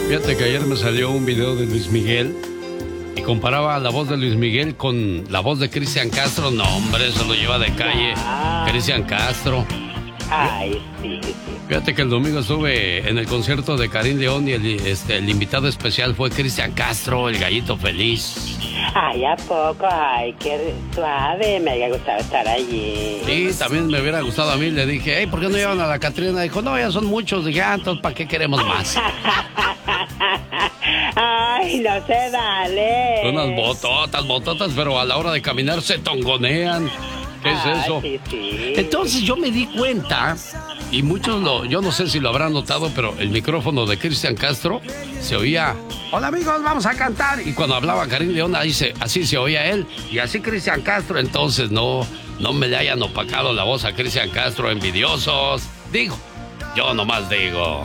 Fíjate que ayer me salió un video de Luis Miguel y comparaba la voz de Luis Miguel con la voz de Cristian Castro. No, hombre, eso lo lleva de calle Cristian Castro. Ay, sí. Fíjate que el domingo estuve en el concierto de Karim León y el invitado especial fue Cristian Castro, el gallito feliz. Ay, ¿a poco? Ay, qué suave, me hubiera gustado estar allí. Sí, también me hubiera gustado a mí. Le dije, hey, ¿por qué no llevan a la Catrina? Dijo, no, ya son muchos. Dije, entonces, ¿para qué queremos más? Ay, no se vale. Unas bototas, pero a la hora de caminar se tongonean. ¿Qué es eso? Sí. Entonces yo me di cuenta, y muchos yo no sé si lo habrán notado, pero el micrófono de Cristian Castro se oía, hola amigos, vamos a cantar. Y cuando hablaba Karim León, así se oía él, y así Cristian Castro. Entonces no me le hayan opacado la voz a Cristian Castro, envidiosos. Digo, yo nomás digo.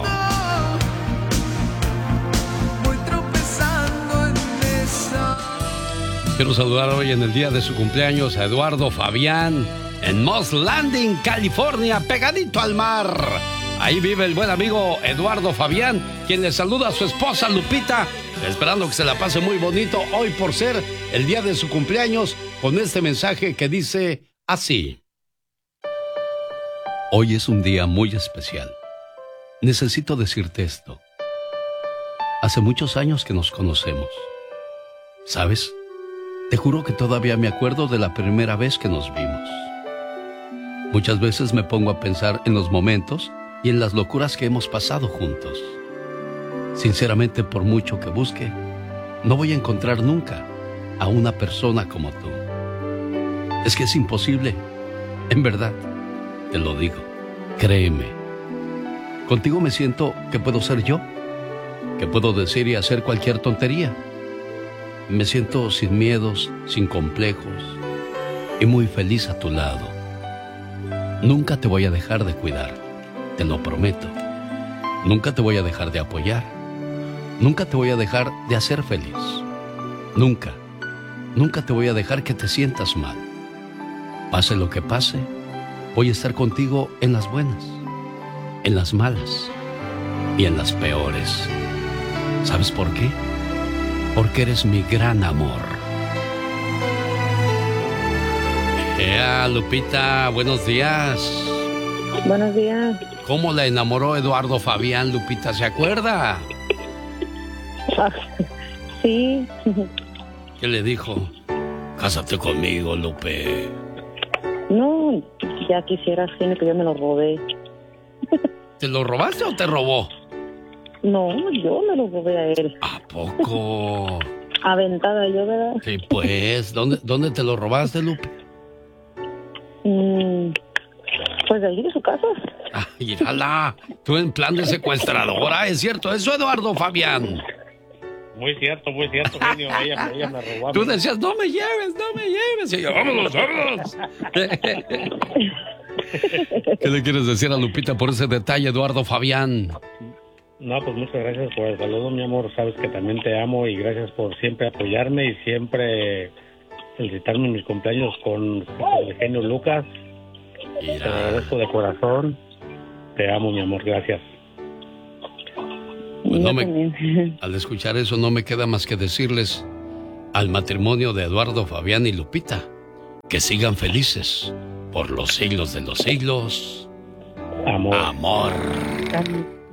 Quiero saludar hoy en el día de su cumpleaños a Eduardo Fabián en Moss Landing, California, pegadito al mar. Ahí vive el buen amigo Eduardo Fabián, quien le saluda a su esposa Lupita, esperando que se la pase muy bonito hoy por ser el día de su cumpleaños, con este mensaje que dice así. Hoy es un día muy especial. Necesito decirte esto. Hace muchos años que nos conocemos. ¿Sabes? Te juro que todavía me acuerdo de la primera vez que nos vimos. Muchas veces me pongo a pensar en los momentos y en las locuras que hemos pasado juntos. Sinceramente, por mucho que busque, no voy a encontrar nunca a una persona como tú. Es que es imposible. En verdad, te lo digo. Créeme. Contigo me siento que puedo ser yo, que puedo decir y hacer cualquier tontería. Me siento sin miedos, sin complejos y muy feliz a tu lado. Nunca te voy a dejar de cuidar, te lo prometo. Nunca te voy a dejar de apoyar. Nunca te voy a dejar de hacer feliz. Nunca te voy a dejar que te sientas mal. Pase lo que pase, voy a estar contigo en las buenas, en las malas y en las peores. ¿Sabes por qué? Porque eres mi gran amor. Lupita, buenos días. Buenos días. ¿Cómo la enamoró Eduardo Fabián, Lupita? ¿Se acuerda? Sí. ¿Qué le dijo? Cásate conmigo, Lupe. No, ya quisiera, tiene que yo me lo robé. ¿Te lo robaste o te robó? No, yo me lo robé a él. ¿A poco? Aventada yo, ¿verdad? Sí, pues. ¿Dónde te lo robaste, Lupe? Pues de ahí de su casa. Ah, mírala. Tú en plan de secuestradora, ¿es cierto eso, Eduardo Fabián? Muy cierto, genio. Ella me robó. Tú decías, no me lleves. Y yo, vámonos. ¿Qué le quieres decir a Lupita por ese detalle, Eduardo Fabián? No, pues muchas gracias por el saludo, mi amor. Sabes que también te amo y gracias por siempre apoyarme y siempre felicitarme en mis cumpleaños con el genio Lucas. Mira. Te agradezco de corazón. Te amo, mi amor. Gracias. Pues al escuchar eso no me queda más que decirles al matrimonio de Eduardo Fabián y Lupita que sigan felices por los siglos de los siglos. Amor. Amor.